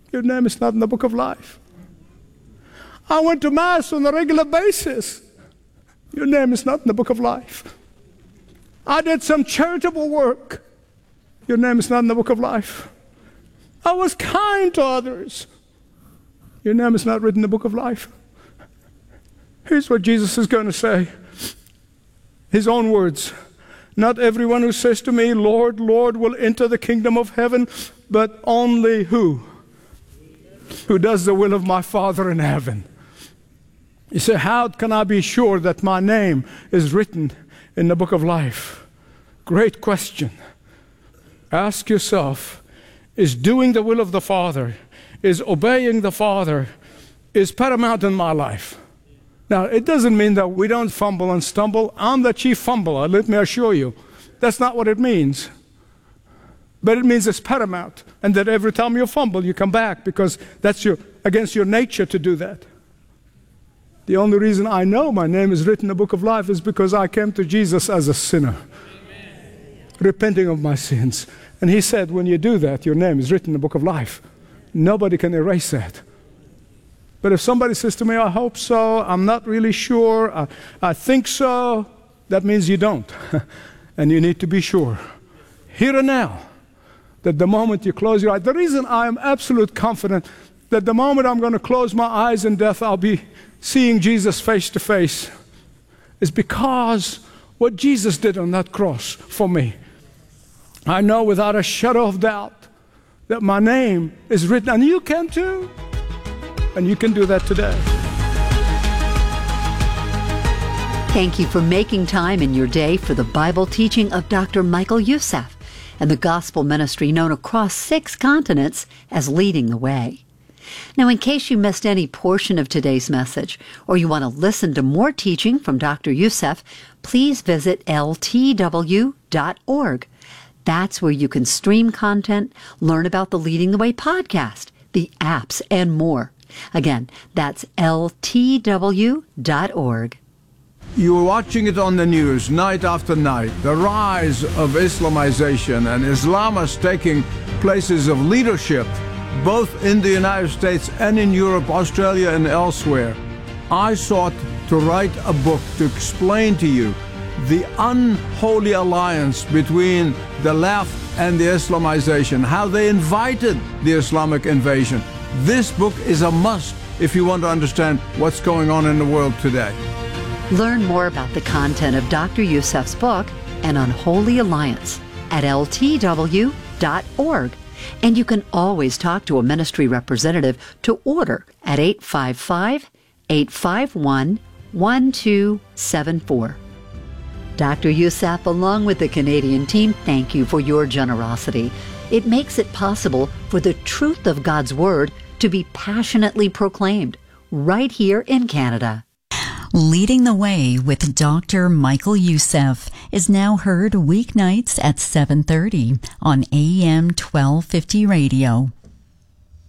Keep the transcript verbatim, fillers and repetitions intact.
Your name is not in the book of life. I went to Mass on a regular basis. Your name is not in the book of life. I did some charitable work. Your name is not in the book of life. I was kind to others. Your name is not written in the book of life. Here's what Jesus is going to say. His own words. Not everyone who says to me, Lord, Lord, will enter the kingdom of heaven, but only who? Who does the will of my Father in heaven. You say, how can I be sure that my name is written in the book of life? Great question. Ask yourself, is doing the will of the Father, is obeying the Father, is paramount in my life? Now, it doesn't mean that we don't fumble and stumble. I'm the chief fumbler, let me assure you. That's not what it means. But it means it's paramount, and that every time you fumble, you come back, because that's your, against your nature to do that. The only reason I know my name is written in the book of life is because I came to Jesus as a sinner, Amen. Repenting of my sins. And he said, when you do that, your name is written in the book of life. Nobody can erase that. But if somebody says to me, I hope so, I'm not really sure, I, I think so, that means you don't. And you need to be sure, here and now, that the moment you close your eyes, the reason I am absolute confident that the moment I'm going to close my eyes in death, I'll be seeing Jesus face to face, is because what Jesus did on that cross for me. I know without a shadow of doubt that my name is written, and you can too. And you can do that today. Thank you for making time in your day for the Bible teaching of Doctor Michael Youssef and the gospel ministry known across six continents as Leading the Way. Now, in case you missed any portion of today's message, or you want to listen to more teaching from Doctor Youssef, please visit L T W dot org. That's where you can stream content, learn about the Leading the Way podcast, the apps, and more. Again, that's L T W dot org. You're watching it on the news night after night, the rise of Islamization and Islamists taking places of leadership, both in the United States and in Europe, Australia, and elsewhere. I sought to write a book to explain to you the unholy alliance between the left and the Islamization, how they invited the Islamic invasion. This book is a must if you want to understand what's going on in the world today. Learn more about the content of Doctor Youssef's book, An Unholy Alliance, at L T W dot org. And you can always talk to a ministry representative to order at eight five five, eight five one, one two seven four. Doctor Youssef, along with the Canadian team, thank you for your generosity. It makes it possible for the truth of God's Word to be passionately proclaimed right here in Canada. Leading the Way with Doctor Michael Youssef is now heard weeknights at seven thirty on A M twelve fifty radio.